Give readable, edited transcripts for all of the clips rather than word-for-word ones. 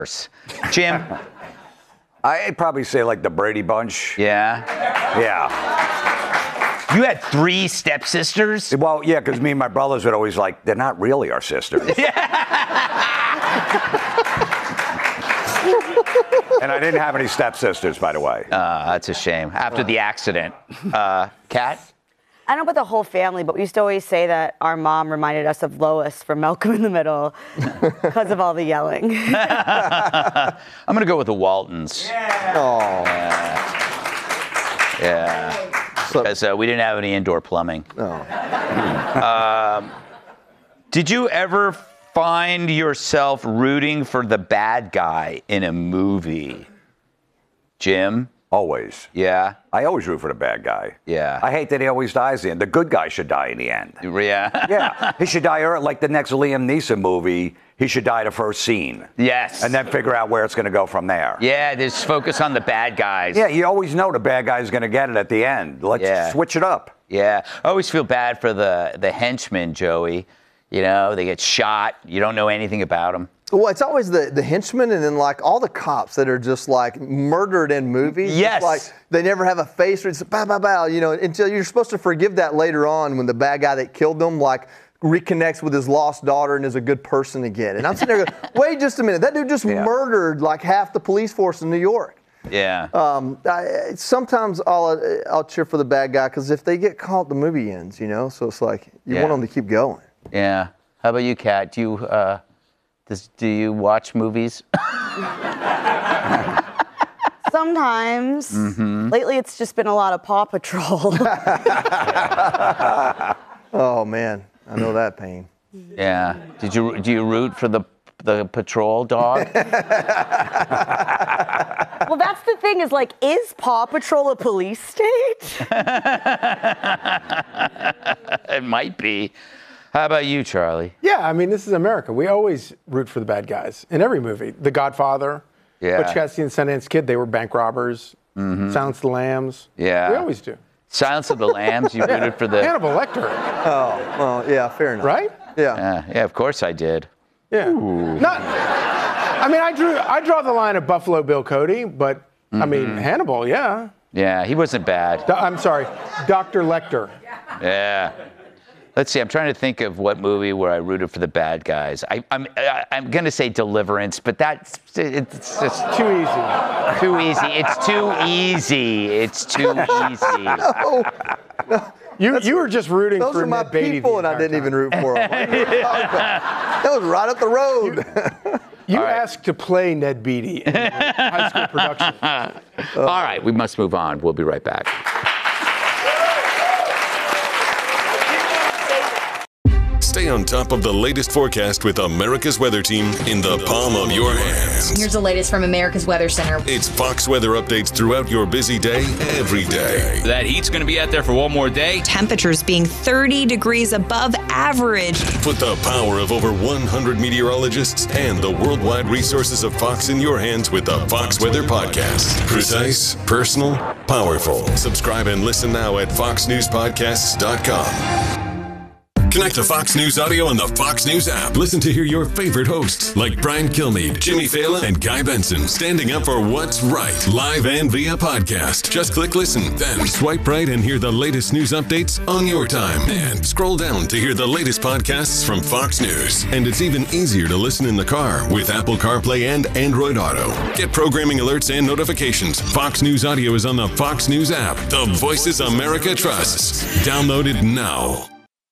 Jim? I'd probably say like the Brady Bunch. Yeah? Yeah. You had 3 stepsisters? Well, yeah, because me and my brothers would always like, they're not really our sisters. And I didn't have any stepsisters, by the way. That's a shame. After the accident. Kat? I don't know about the whole family, but we used to always say that our mom reminded us of Lois from Malcolm in the Middle because of all the yelling. I'm going to go with the Waltons. Yeah. Oh. Yeah. Because we didn't have any indoor plumbing. Oh. Did you ever find yourself rooting for the bad guy in a movie? Jim? Always. Yeah? I always root for the bad guy. Yeah. I hate that he always dies in the end. The good guy should die in the end. Yeah? Yeah. He should die early. Like the next Liam Neeson movie, he should die the first scene. Yes. And then figure out where it's going to go from there. Yeah, just focus on the bad guys. Yeah, you always know the bad guy's going to get it at the end. Let's switch it up. Yeah. I always feel bad for the henchmen, Joey. You know, they get shot. You don't know anything about them. Well, it's always the henchmen and then like all the cops that are just like murdered in movies. Yes. It's like they never have a face or it's bow, bow, bow, you know, until you're supposed to forgive that later on when the bad guy that killed them like reconnects with his lost daughter and is a good person again. And I'm sitting there going, wait just a minute. That dude just murdered like half the police force in New York. Yeah. Sometimes I'll cheer for the bad guy because if they get caught, the movie ends, you know? So it's like you want them to keep going. Yeah. How about you, Kat? Do you watch movies? Sometimes. Mm-hmm. Lately, it's just been a lot of Paw Patrol. Oh, man. I know that pain. Yeah. Do you root for the patrol dog? Well, that's the thing is like, is Paw Patrol a police state? It might be. How about you, Charlie? Yeah, I mean, this is America. We always root for the bad guys in every movie. The Godfather, Butch Cassidy and Sundance Kid, they were bank robbers. Mm-hmm. Silence of the Lambs. Yeah. We always do. Silence of the Lambs, you rooted for the... Hannibal Lecter. Oh, well, yeah, fair enough. Right? Yeah. Yeah, of course I did. Yeah. I mean, I draw the line at Buffalo Bill Cody, but, I mean, Hannibal, yeah. Yeah, he wasn't bad. I'm sorry, Dr. Lecter. Yeah. Let's see. I'm trying to think of what movie where I rooted for the bad guys. I'm going to say Deliverance, but it's just too easy. Too easy. It's too easy. It's too easy. No. You were just rooting those for are my Ned Beatty people, and I didn't even root for them. That was right up the road. You asked to play Ned Beatty in high school production. All right, we must move on. We'll be right back. Stay on top of the latest forecast with America's Weather Team in the palm of your hands. Here's the latest from America's Weather Center. It's Fox weather updates throughout your busy day, every day. That heat's going to be out there for one more day. Temperatures being 30 degrees above average. Put the power of over 100 meteorologists and the worldwide resources of Fox in your hands with the Fox Weather Podcast. Precise, personal, powerful. Subscribe and listen now at foxnewspodcasts.com. Connect to Fox News Audio on the Fox News app. Listen to hear your favorite hosts like Brian Kilmeade, Jimmy Fallon, and Guy Benson standing up for what's right, live and via podcast. Just click listen, then swipe right and hear the latest news updates on your time. And scroll down to hear the latest podcasts from Fox News. And it's even easier to listen in the car with Apple CarPlay and Android Auto. Get programming alerts and notifications. Fox News Audio is on the Fox News app. The voices America trusts. Download it now.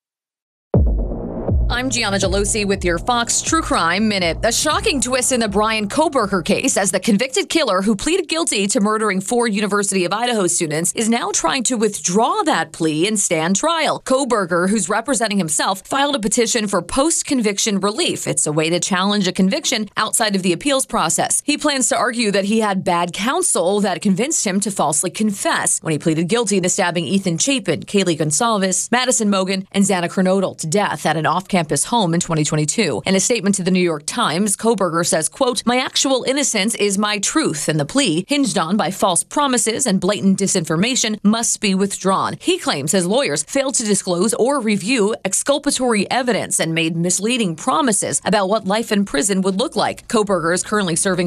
I'm Gianna Gelosi with your Fox True Crime Minute. A shocking twist in the Bryan Kohberger case as the convicted killer who pleaded guilty to murdering 4 University of Idaho students is now trying to withdraw that plea and stand trial. Kohberger, who's representing himself, filed a petition for post-conviction relief. It's a way to challenge a conviction outside of the appeals process. He plans to argue that he had bad counsel that convinced him to falsely confess when he pleaded guilty to stabbing Ethan Chapin, Kaylee Gonsalves, Madison Mogen, and Xana Kernodle to death at an off-campus campus home in 2022. In a statement to the New York Times, Kohberger says, quote, "My actual innocence is my truth, and the plea, hinged on by false promises and blatant disinformation, must be withdrawn." He claims his lawyers failed to disclose or review exculpatory evidence and made misleading promises about what life in prison would look like. Kohberger is currently serving